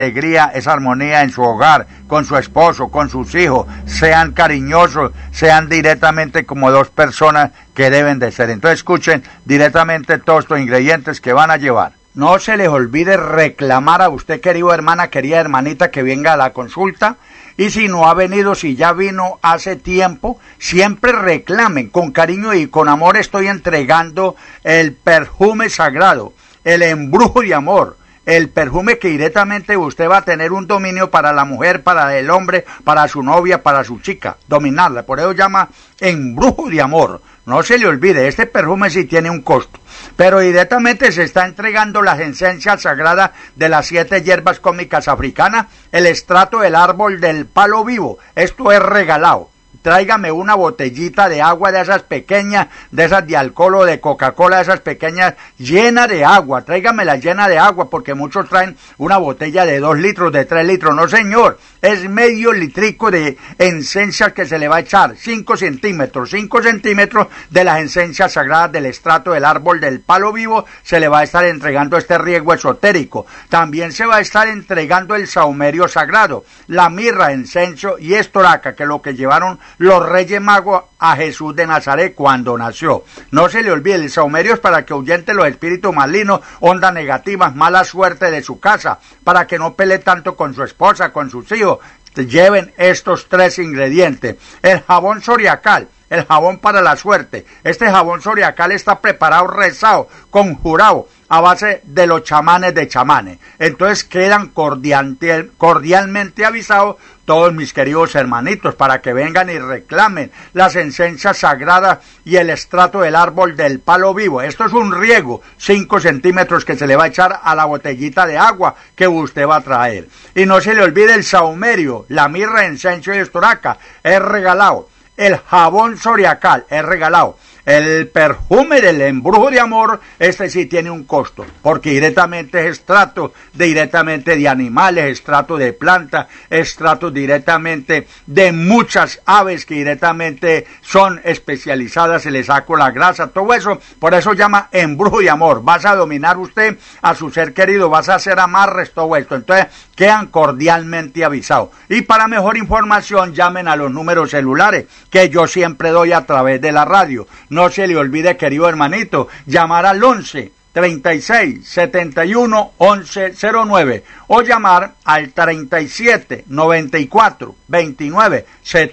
alegría, esa armonía en su hogar, con su esposo, con sus hijos, sean cariñosos, sean directamente como dos personas que deben de ser. Entonces escuchen directamente todos estos ingredientes que van a llevar. No se les olvide reclamar a usted, querido hermana, querida hermanita, que venga a la consulta. Y si no ha venido, si ya vino hace tiempo, siempre reclamen. Con cariño y con amor estoy entregando el perfume sagrado, el embrujo de amor, el perfume que directamente usted va a tener un dominio para la mujer, para el hombre, para su novia, para su chica, dominarla. Por eso llama embrujo de amor. No se le olvide, este perfume sí tiene un costo, pero directamente se está entregando las esencias sagradas de las 7 hierbas cómicas africanas, el extracto del árbol del palo vivo. Esto es regalado. Tráigame una botellita de agua de esas pequeñas, de esas de alcohol o de Coca-Cola, de esas pequeñas, llena de agua. Tráigamela llena de agua, porque muchos traen una botella de 2 litros, de 3 litros. No, señor, es medio litrico de esencias que se le va a echar, 5 centímetros de las esencias sagradas del extracto del árbol del palo vivo. Se le va a estar entregando este riego esotérico. También se va a estar entregando el saumerio sagrado, la mirra, incienso y estoraca, que es lo que llevaron los Reyes Magos a Jesús de Nazaret cuando nació. No se le olvide, el saumerio es para que ahuyente los espíritus malignos, ondas negativas, mala suerte de su casa, para que no pelee tanto con su esposa, con sus hijos. Lleven estos 3 ingredientes. El jabón zodiacal, el jabón para la suerte. Este jabón zodiacal está preparado, rezado, conjurado a base de los chamanes de chamanes. Entonces quedan cordialmente avisados todos mis queridos hermanitos, para que vengan y reclamen las esencias sagradas y el extracto del árbol del palo vivo. Esto es un riego, 5 centímetros que se le va a echar a la botellita de agua que usted va a traer. Y no se le olvide el saumerio, la mirra, incienso y estoraca, es regalado. El jabón zodiacal es regalado. El perfume del embrujo de amor, este sí tiene un costo, porque directamente es extracto directamente de animales, extracto de plantas, extracto directamente de muchas aves que directamente son especializadas, se le saca la grasa, todo eso. Por eso llama embrujo de amor. Vas a dominar usted a su ser querido, vas a hacer amarres, todo esto. Entonces quedan cordialmente avisados. Y para mejor información, llamen a los números celulares que yo siempre doy a través de la radio. No se le olvide, querido hermanito, llamar al 11 36 71 11 09 o llamar al 37 94 29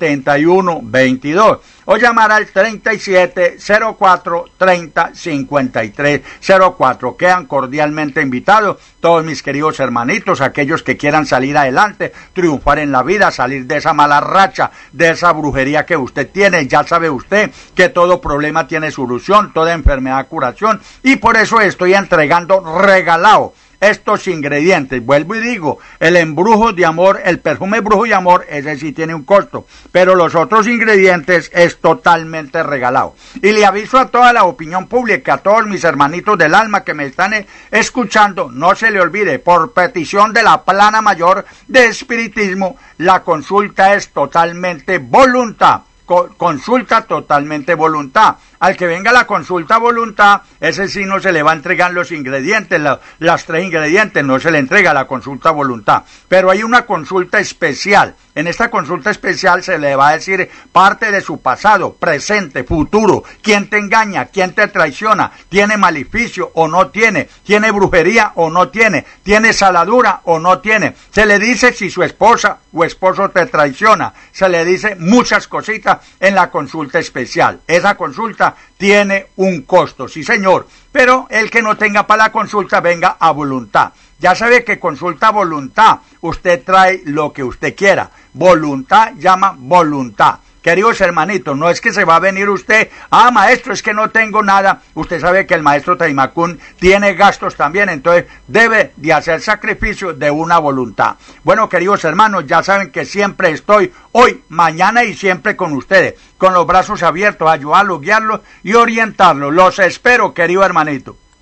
71 22 o llamar al 37 04 30 53 04. Quedan cordialmente invitados todos mis queridos hermanitos, aquellos que quieran salir adelante, triunfar en la vida, salir de esa mala racha, de esa brujería que usted tiene. Ya sabe usted que todo problema tiene solución, toda enfermedad curación, y por eso estoy entregando regalado estos ingredientes. Vuelvo y digo, el embrujo de amor, el perfume embrujo de amor, ese sí tiene un costo, pero los otros ingredientes es totalmente regalado. Y le aviso a toda la opinión pública, a todos mis hermanitos del alma que me están escuchando, no se le olvide, por petición de la plana mayor de espiritismo, la consulta es totalmente voluntad. Consulta totalmente voluntad. Al que venga la consulta voluntad, ese sí no se le va a entregar los ingredientes, las 3 ingredientes, no se le entrega la consulta voluntad. Pero hay una consulta especial. En esta consulta especial se le va a decir parte de su pasado, presente, futuro, quién te engaña, quién te traiciona, tiene maleficio o no tiene brujería o no tiene saladura o no tiene. Se le dice si su esposa o esposo te traiciona, se le dice muchas cositas en la consulta especial. Esa consulta tiene un costo, sí señor, pero el que no tenga para la consulta venga a voluntad. Ya sabe que consulta voluntad, usted trae lo que usted quiera. Voluntad llama voluntad. Queridos hermanitos, no es que se va a venir usted, maestro, es que no tengo nada. Usted sabe que el maestro Taimacún tiene gastos también, entonces debe de hacer sacrificio de una voluntad. Bueno, queridos hermanos, ya saben que siempre estoy hoy, mañana y siempre con ustedes, con los brazos abiertos, ayudarlos, guiarlos y orientarlos. Los espero, querido hermanito.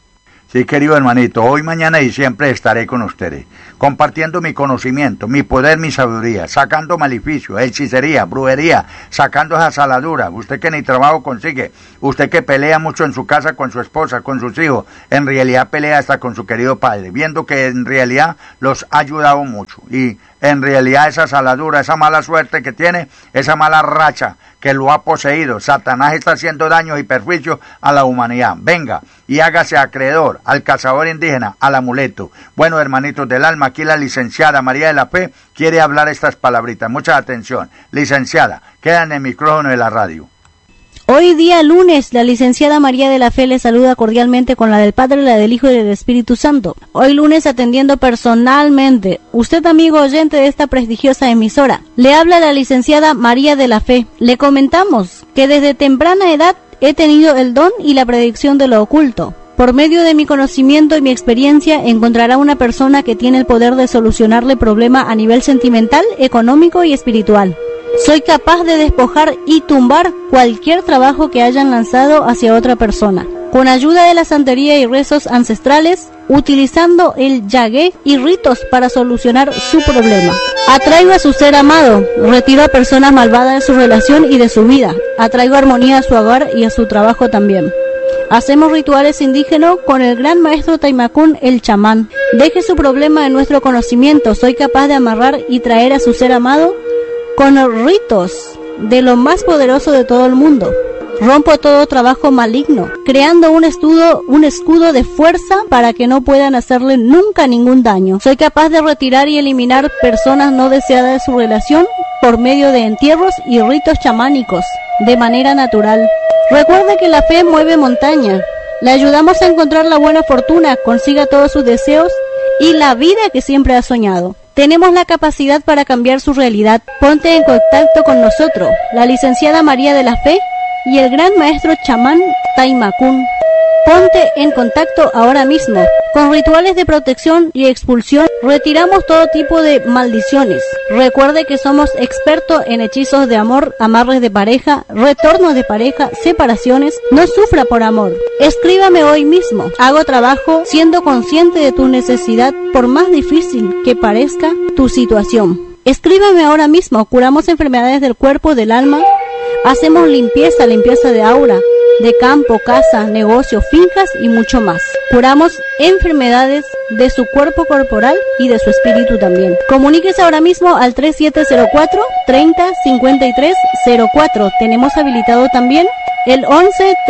Sí, querido hermanito, hoy, mañana y siempre estaré con ustedes, compartiendo mi conocimiento, mi poder, mi sabiduría, sacando maleficio, hechicería, brujería, sacando esa saladura. Usted que ni trabajo consigue, usted que pelea mucho en su casa con su esposa, con sus hijos, en realidad pelea hasta con su querido padre, viendo que en realidad los ha ayudado mucho. Y en realidad esa saladura, esa mala suerte que tiene, esa mala racha que lo ha poseído, Satanás está haciendo daño y perjuicio a la humanidad. Venga y hágase acreedor al cazador indígena, al amuleto. Bueno, hermanitos del alma, aquí la licenciada María de la Fe quiere hablar estas palabritas. Mucha atención. Licenciada, queda en el micrófono de la radio. Hoy día lunes, la licenciada María de la Fe le saluda cordialmente con la del Padre, la del Hijo y del Espíritu Santo. Hoy lunes atendiendo personalmente. Usted, amigo oyente de esta prestigiosa emisora, le habla la licenciada María de la Fe. Le comentamos que desde temprana edad he tenido el don y la predicción de lo oculto. Por medio de mi conocimiento y mi experiencia encontrará una persona que tiene el poder de solucionarle el problema a nivel sentimental, económico y espiritual. Soy capaz de despojar y tumbar cualquier trabajo que hayan lanzado hacia otra persona, con ayuda de la santería y rezos ancestrales, utilizando el yagué y ritos para solucionar su problema. Atraigo a su ser amado, retiro a personas malvadas de su relación y de su vida, atraigo armonía a su hogar y a su trabajo también. Hacemos rituales indígenas con el gran maestro Taimacún, el chamán. Deje su problema en nuestro conocimiento, soy capaz de amarrar y traer a su ser amado con ritos de lo más poderoso de todo el mundo. Rompo todo trabajo maligno, creando un escudo de fuerza para que no puedan hacerle nunca ningún daño. Soy capaz de retirar y eliminar personas no deseadas de su relación por medio de entierros y ritos chamánicos, de manera natural. Recuerde que la fe mueve montaña. Le ayudamos a encontrar la buena fortuna, consiga todos sus deseos y la vida que siempre ha soñado. Tenemos la capacidad para cambiar su realidad. Ponte en contacto con nosotros, la licenciada María de la Fe y el gran maestro chamán Taimacún. Ponte en contacto ahora mismo. Con rituales de protección y expulsión retiramos todo tipo de maldiciones. Recuerde que somos expertos en hechizos de amor, amarres de pareja, retornos de pareja, separaciones. No sufra por amor. Escríbame hoy mismo. Hago trabajo siendo consciente de tu necesidad, por más difícil que parezca tu situación. Escríbame ahora mismo. Curamos enfermedades del cuerpo, del alma. Hacemos limpieza de aura, de campo, casa, negocio, fincas y mucho más. Curamos enfermedades de su cuerpo corporal y de su espíritu también. Comuníquese ahora mismo al 3704 30 53 04. Tenemos habilitado también el 11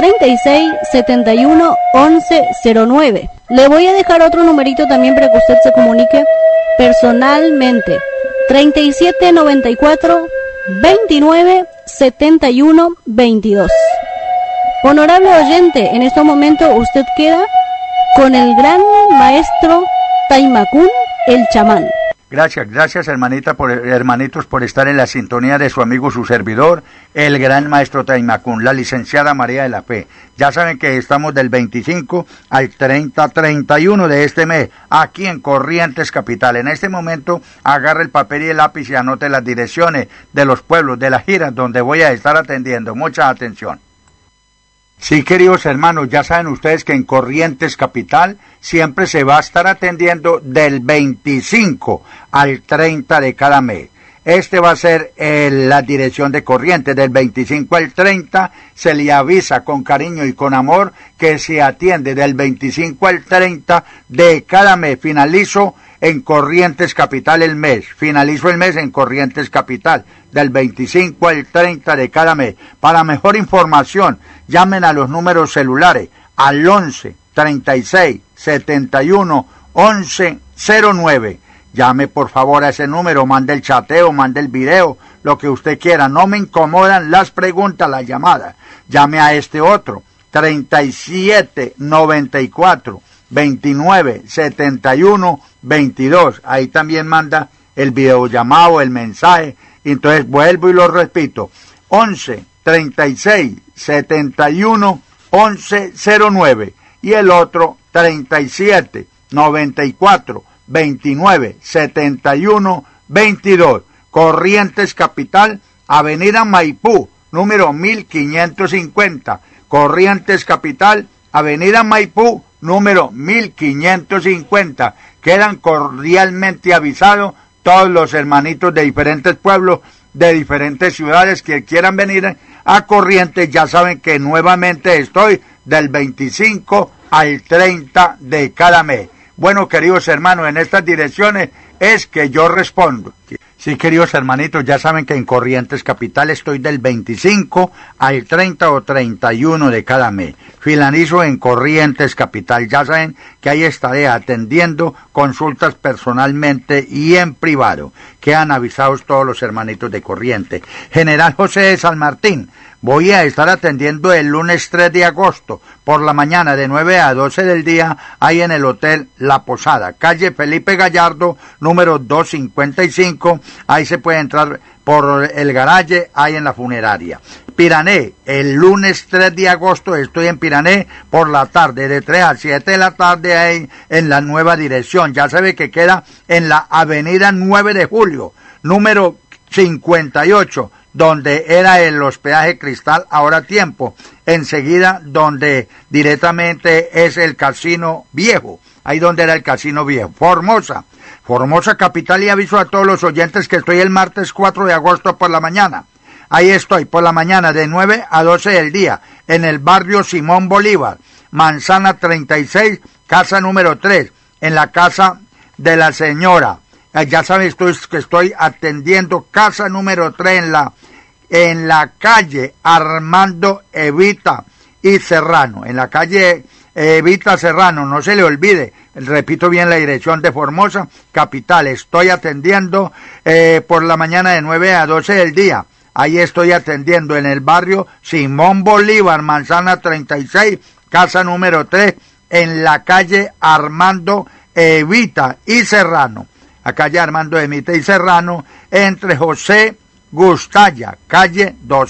36 71 11 09. Le voy a dejar otro numerito también para que usted se comunique personalmente. 37 94 29 71 22. Honorable oyente, en este momento usted queda con el gran maestro Taimacún, el chamán. Gracias hermanitos por estar en la sintonía de su amigo, su servidor, el gran maestro Taimacún, la licenciada María de la Fe. Ya saben que estamos del 25 al 31 de este mes, aquí en Corrientes Capital. En este momento, agarre el papel y el lápiz y anote las direcciones de los pueblos, de las giras donde voy a estar atendiendo. Mucha atención. Sí, queridos hermanos, ya saben ustedes que en Corrientes Capital siempre se va a estar atendiendo del 25 al 30 de cada mes. Este va a ser la dirección de Corrientes. Del 25 al 30 se le avisa con cariño y con amor que se atiende del 25 al 30 de cada mes. Finalizo en Corrientes Capital el mes. Finalizo el mes en Corrientes Capital, del 25 al 30 de cada mes. Para mejor información, llamen a los números celulares al 11 36 71 11 09. Llame por favor a ese número, mande el chateo, mande el video, lo que usted quiera. No me incomodan las preguntas, las llamadas. Llame a este otro, 37 94 29 71 22. Ahí también manda el videollamado, el mensaje. Entonces vuelvo y lo repito, 11 36 71 11 09. Y el otro, 37 94 29 71 22. Corrientes Capital, Avenida Maipú, número 1550. Corrientes Capital, Avenida Maipú, número 1550. Quedan cordialmente avisados todos los hermanitos de diferentes pueblos, de diferentes ciudades que quieran venir a Corrientes. Ya saben que nuevamente estoy del 25 al 30 de cada mes. Bueno, queridos hermanos, en estas direcciones es que yo respondo. Sí, queridos hermanitos, ya saben que en Corrientes Capital estoy del 25 al 30 o 31 de cada mes. Finalizo en Corrientes Capital. Ya saben que ahí estaré atendiendo consultas personalmente y en privado. Quedan avisados todos los hermanitos de Corrientes. General José de San Martín. Voy a estar atendiendo el lunes 3 de agosto por la mañana de 9 a 12 del día ahí en el Hotel La Posada, calle Felipe Gallardo, número 255. Ahí se puede entrar por el garaje, ahí en la funeraria. Pirané, el lunes 3 de agosto estoy en Pirané por la tarde, de 3 a 7 de la tarde ahí en la nueva dirección. Ya sabe que queda en la avenida 9 de Julio, número 58. Donde era el hospedaje Cristal ahora tiempo, enseguida donde directamente es el Casino Viejo, ahí donde era el Casino Viejo. Formosa Capital, y aviso a todos los oyentes que estoy el martes 4 de agosto por la mañana. Ahí estoy por la mañana de 9 a 12 del día, en el barrio Simón Bolívar, Manzana 36, casa número 3, en la casa de la señora. Ya saben que estoy atendiendo casa número 3 en la calle Armando Evita y Serrano. En la calle Evita Serrano, no se le olvide, repito bien la dirección de Formosa Capital. Estoy atendiendo por la mañana de 9 a 12 del día. Ahí estoy atendiendo en el barrio Simón Bolívar, Manzana 36, casa número 3, en la calle Armando Evita y Serrano. La calle Armando Evita y Serrano, entre José Gustalla, calle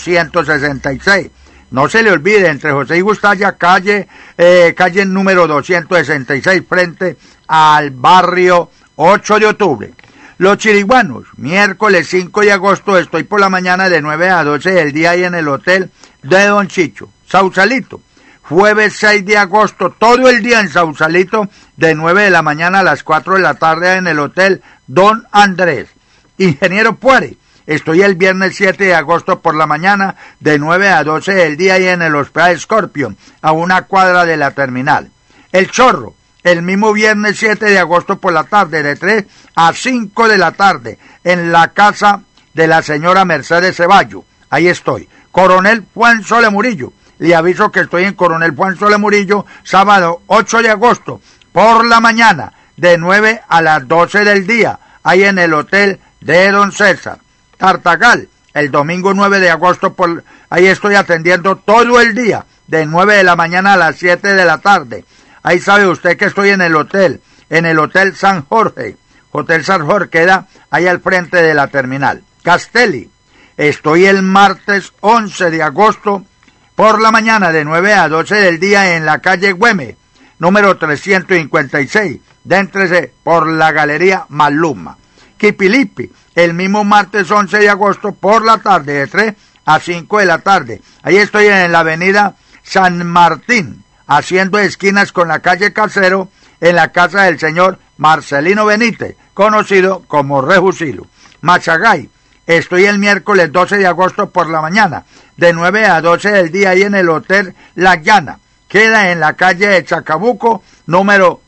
266. No se le olvide, entre José y Gustalla, calle número 266, frente al barrio 8 de octubre. Los Chiriguanos, miércoles 5 de agosto, estoy por la mañana de 9 a 12 del día ahí en el hotel de Don Chicho. Sausalito, jueves 6 de agosto, todo el día en Sausalito, de 9 de la mañana a las 4 de la tarde en el hotel Don Andrés. Ingeniero Puare, estoy el viernes 7 de agosto por la mañana, de 9 a 12 del día ahí en el hospedaje Scorpion, a una cuadra de la terminal. El Chorro, el mismo viernes 7 de agosto por la tarde, de 3 a 5 de la tarde, en la casa de la señora Mercedes Ceballo. Ahí estoy. Coronel Juan Sole Murillo. Le aviso que estoy en Coronel Juan Sole Murillo, sábado 8 de agosto, por la mañana, de 9 a las 12 del día, ahí en el hotel de Don César. Tartagal, el domingo 9 de agosto, ahí estoy atendiendo todo el día, de 9 de la mañana a las 7 de la tarde. Ahí sabe usted que estoy en el Hotel San Jorge. Hotel San Jorge queda ahí al frente de la terminal. Castelli, estoy el martes 11 de agosto, por la mañana, de 9 a 12 del día, en la calle Güeme, número 356, déntrese por la Galería Maluma. Quipilipi, el mismo martes 11 de agosto, por la tarde, de 3 a 5 de la tarde. Ahí estoy en la avenida San Martín, haciendo esquinas con la calle Casero, en la casa del señor Marcelino Benítez, conocido como Refusilo. Machagay, estoy el miércoles 12 de agosto por la mañana, de 9 a 12 del día, ahí en el Hotel La Llana. Queda en la calle de Chacabuco, número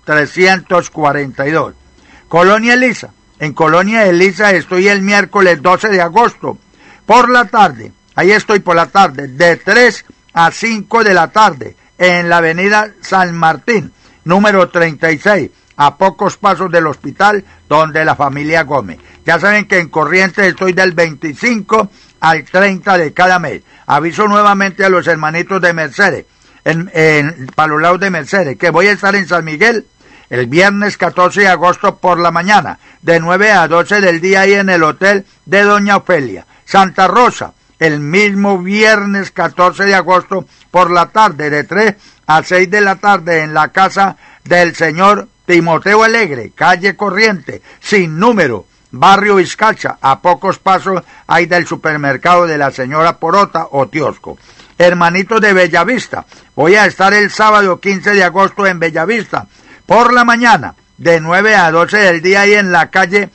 342. Colonia Elisa. En Colonia Elisa estoy el miércoles 12 de agosto, por la tarde. Ahí estoy por la tarde, de 3 a 5 de la tarde, en la avenida San Martín, número 36, a pocos pasos del hospital donde la familia Gómez. Ya saben que en Corrientes estoy del 25 al 30 de cada mes. Aviso nuevamente a los hermanitos de Mercedes, para los lados de Mercedes, que voy a estar en San Miguel el viernes 14 de agosto por la mañana, de 9 a 12 del día, ahí en el hotel de Doña Ofelia. Santa Rosa, el mismo viernes 14 de agosto por la tarde, de 3 a 6 de la tarde, en la casa del señor Timoteo Alegre, calle Corriente, sin número, barrio Vizcacha, a pocos pasos hay del supermercado de la señora Porota o Tiosco. Hermanitos de Bellavista, voy a estar el sábado 15 de agosto en Bellavista, por la mañana, de 9 a 12 del día, ahí en la calle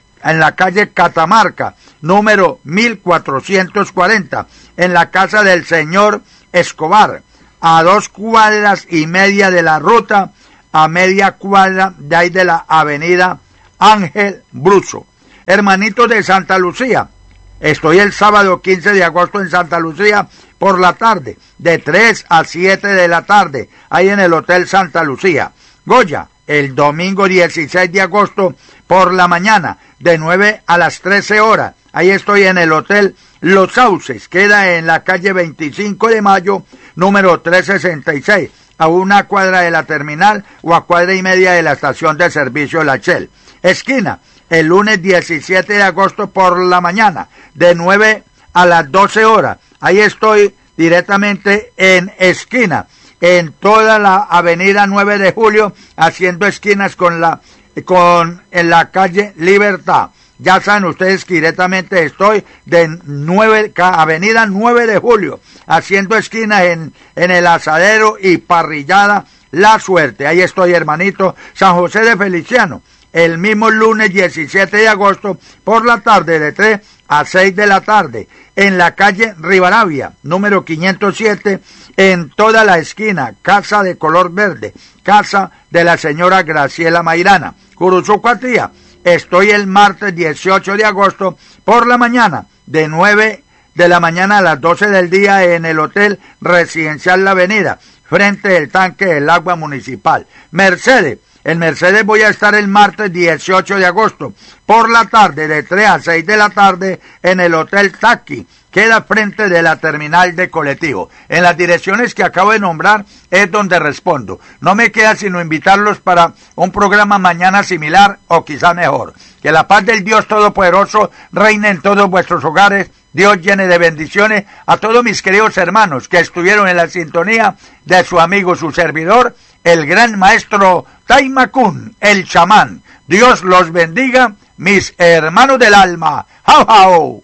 Catamarca, número 1440, en la casa del señor Escobar, a 2 cuadras y media de la ruta, a media cuadra de ahí de la avenida Ángel Bruso. Hermanitos de Santa Lucía, estoy el sábado 15 de agosto en Santa Lucía por la tarde, de 3 a 7 de la tarde, ahí en el Hotel Santa Lucía. Goya, el domingo 16 de agosto por la mañana, de 9 a las 13 horas. Ahí estoy en el Hotel Los Sauces, queda en la calle 25 de Mayo, número 366, a 1 cuadra de la terminal o a 1,5 cuadras de la estación de servicio La Shell. Esquina, el lunes 17 de agosto por la mañana, de 9 a las 12 horas. Ahí estoy directamente en esquina, en toda la avenida 9 de Julio, haciendo esquinas en la calle Libertad. Ya saben ustedes que directamente estoy de avenida 9 de Julio, haciendo esquinas en el Asadero y Parrillada La Suerte. Ahí estoy, hermanito. San José de Feliciano, el mismo lunes 17 de agosto por la tarde, de 3 a 6 de la tarde, en la calle Rivadavia, número 507, en toda la esquina, casa de color verde, casa de la señora Graciela Mairana, Curuzucuatía. Estoy el martes 18 de agosto por la mañana, de 9 de la mañana a las 12 del día, en el Hotel Residencial La Avenida, frente del tanque del agua municipal. Mercedes, en Mercedes voy a estar el martes 18 de agosto por la tarde, de 3 a 6 de la tarde, en el Hotel Taqui, queda frente de la terminal de colectivo. En las direcciones que acabo de nombrar es donde respondo. No me queda sino invitarlos para un programa mañana similar o quizá mejor. Que la paz del Dios Todopoderoso reine en todos vuestros hogares. Dios llene de bendiciones a todos mis queridos hermanos que estuvieron en la sintonía de su amigo, su servidor, el gran maestro Taimakún, el chamán. Dios los bendiga, mis hermanos del alma. ¡Jau, jau!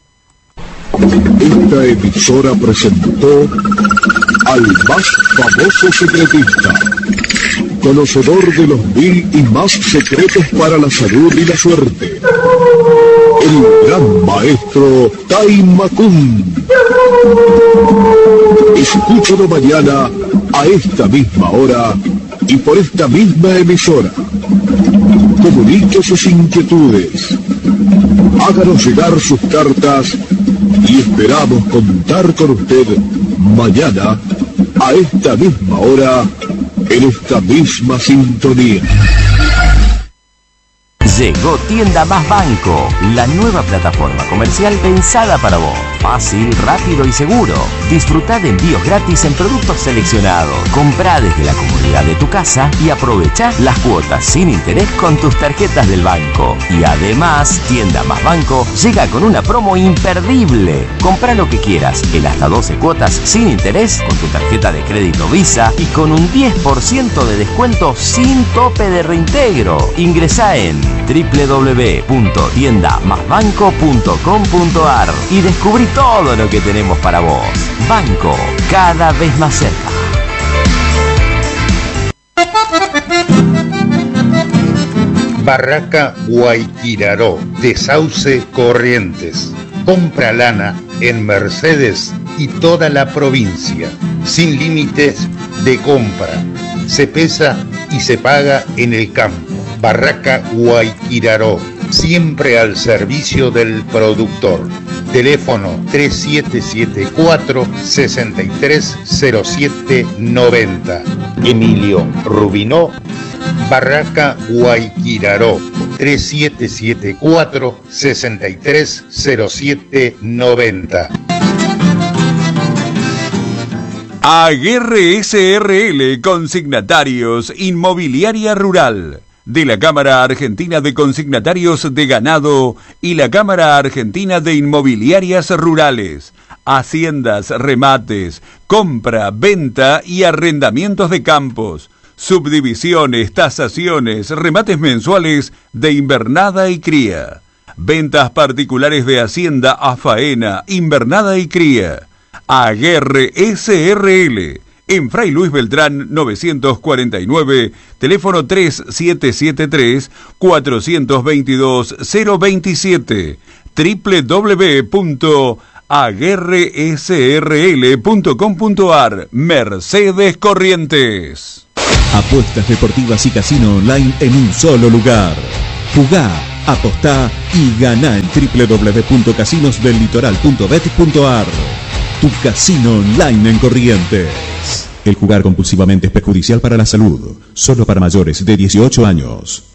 Esta emisora presentó al más famoso secretista, conocedor de los 1000 y más secretos para la salud y la suerte, el gran maestro Taimakún. Escúchalo mañana a esta misma hora y por esta misma emisora. Comunique sus inquietudes, háganos llegar sus cartas y esperamos contar con usted mañana a esta misma hora en esta misma sintonía. Llegó Tienda Más Banco, la nueva plataforma comercial pensada para vos. Fácil, rápido y seguro. Disfrutá de envíos gratis en productos seleccionados. Comprá desde la comodidad de tu casa y aprovechá las cuotas sin interés con tus tarjetas del banco. Y además, Tienda Más Banco llega con una promo imperdible. Comprá lo que quieras en hasta 12 cuotas sin interés con tu tarjeta de crédito Visa y con un 10% de descuento sin tope de reintegro. Ingresá en www.tiendamasbanco.com.ar y descubrí todo lo que tenemos para vos. Banco, cada vez más cerca. Barraca Guayquiraró, de Sauce, Corrientes. Compra lana en Mercedes y toda la provincia, sin límites de compra. Se pesa y se paga en el campo. Barraca Guayquiraró, siempre al servicio del productor. Teléfono 3774-630790. Emilio Rubinó, Barraca Guayquiraró, 3774-630790. Aguirre SRL, consignatarios, inmobiliaria rural, de la Cámara Argentina de Consignatarios de Ganado y la Cámara Argentina de Inmobiliarias Rurales, haciendas, remates, compra, venta y arrendamientos de campos, subdivisiones, tasaciones, remates mensuales de invernada y cría, ventas particulares de hacienda a faena, invernada y cría, Aguerre SRL. En Fray Luis Beltrán 949, teléfono 3773-422-027, www.aguerresrl.com.ar. Mercedes Corrientes. Apuestas deportivas y casino online en un solo lugar. Jugá, apostá y ganá en www.casinosdellitoral.bet.ar. Tu casino online en Corrientes. El jugar compulsivamente es perjudicial para la salud. Solo para mayores de 18 años.